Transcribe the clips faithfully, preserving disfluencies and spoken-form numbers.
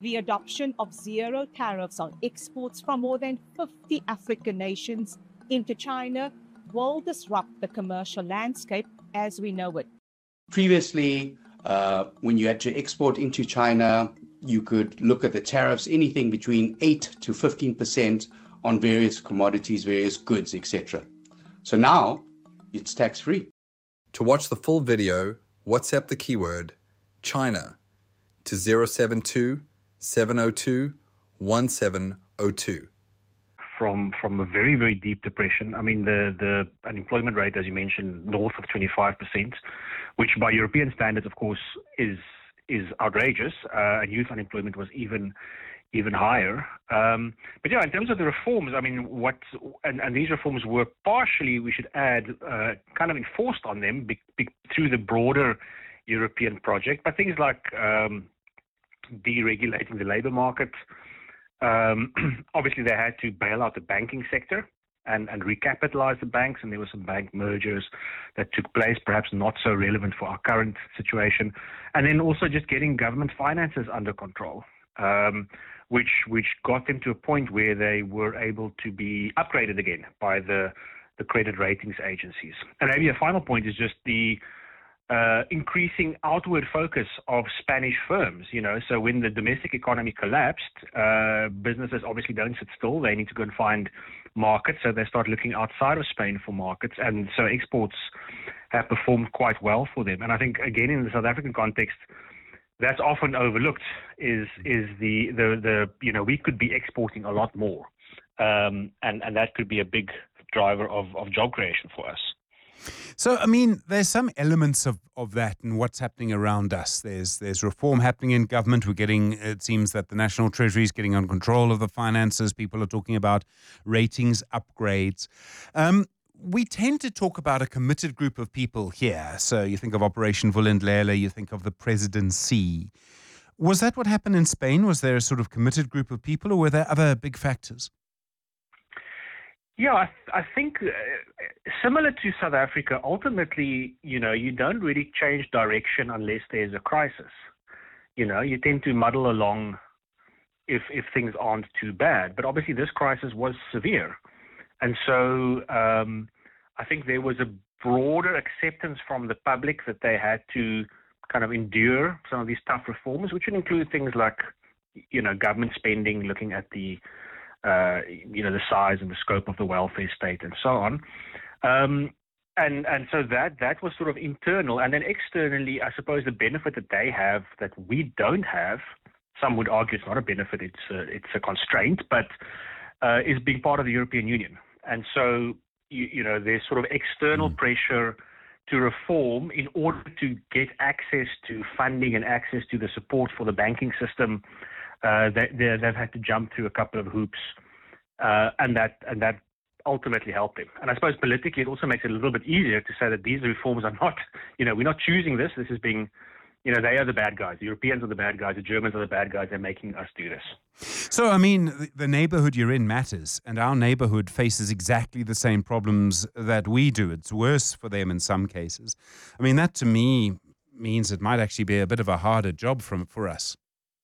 The adoption of zero tariffs on exports from more than fifty African nations into China will disrupt the commercial landscape as we know it. Previously, uh, when you had to export into China, you could look at the tariffs, anything between eight to fifteen percent on various commodities, various goods, et cetera. So now it's tax-free. To watch the full video, WhatsApp the keyword China to zero seven two, seven zero two, one seven zero two. From from a very, very deep depression. I mean, the, the unemployment rate, as you mentioned, north of twenty-five percent, which by European standards, of course, is is outrageous. Uh, and youth unemployment was even even higher. Um, but yeah, in terms of the reforms, I mean, what and, and these reforms were partially, we should add, uh, kind of enforced on them be, be, through the broader European project. But things like um, deregulating the labor market. Um, obviously, they had to bail out the banking sector and, and recapitalize the banks, and there were some bank mergers that took place, perhaps not so relevant for our current situation. And then also just getting government finances under control, um, which which got them to a point where they were able to be upgraded again by the, the credit ratings agencies. And maybe a final point is just the Uh, increasing outward focus of Spanish firms, you know, so when the domestic economy collapsed, uh, businesses obviously don't sit still. They need to go and find markets, so they start looking outside of Spain for markets, and so exports have performed quite well for them. And I think, again, in the South African context, that's often overlooked, is is the, the, the you know, we could be exporting a lot more, um, and, and that could be a big driver of, of job creation for us. So, I mean, there's some elements of, of that and what's happening around us. There's there's reform happening in government. We're getting, it seems that the National Treasury is getting on control of the finances. People are talking about ratings upgrades. Um, we tend to talk about a committed group of people here. So you think of Operation Vulindlela, you think of the presidency. Was that what happened in Spain? Was there a sort of committed group of people, or were there other big factors? Yeah, I, th- I think uh, similar to South Africa, ultimately, you know, you don't really change direction unless there's a crisis. You know, you tend to muddle along if if things aren't too bad. But obviously this crisis was severe. And so um, I think there was a broader acceptance from the public that they had to kind of endure some of these tough reforms, which would include things like, you know, government spending, looking at the Uh, you know, the size and the scope of the welfare state and so on. Um, and and so that that was sort of internal. And then externally, I suppose the benefit that they have that we don't have, some would argue it's not a benefit, it's a, it's a constraint, but uh, is being part of the European Union. And so, you, you know, there's sort of external mm. pressure to reform in order to get access to funding and access to the support for the banking system. Uh, they, they've had to jump through a couple of hoops, uh, and that and that ultimately helped them. And I suppose politically, it also makes it a little bit easier to say that these reforms are not, you know, we're not choosing this. This is being, you know, they are the bad guys. The Europeans are the bad guys. The Germans are the bad guys. They're making us do this. So, I mean, the, the neighborhood you're in matters, and our neighborhood faces exactly the same problems that we do. It's worse for them in some cases. I mean, that to me means it might actually be a bit of a harder job from, for us.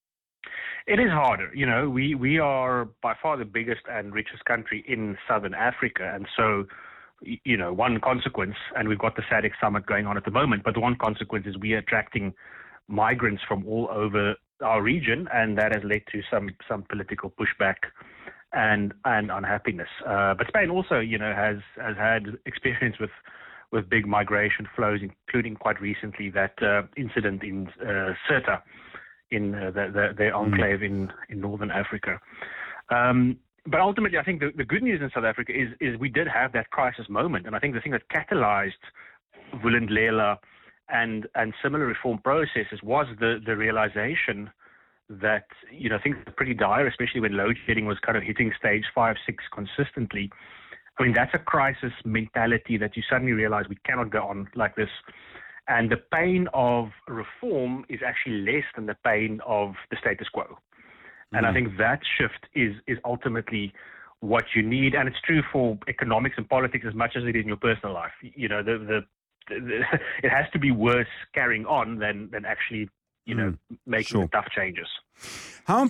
It is harder. You know, we, we are by far the biggest and richest country in Southern Africa. And so, you know, one consequence, and we've got the SADC summit going on at the moment, but one consequence is we are attracting migrants from all over our region, and that has led to some, some political pushback and, and unhappiness. Uh, but Spain also, you know, has, has had experience with, with big migration flows, including quite recently that uh, incident in uh, Ceuta, in uh, the, the, their enclave in, in northern Africa. Um, but ultimately, I think the, the good news in South Africa is is we did have that crisis moment. And I think the thing that catalyzed Vulindlela and, and similar reform processes was the, the realization that, you know, things are pretty dire, especially when load shedding was kind of hitting stage five, six consistently. I mean, that's a crisis mentality that you suddenly realize we cannot go on like this. And the pain of reform is actually less than the pain of the status quo. And mm. I think that shift is is ultimately what you need. And it's true for economics and politics as much as it is in your personal life. You know, the, the, the it has to be worse carrying on than, than actually, you know, mm. making sure. the tough changes. How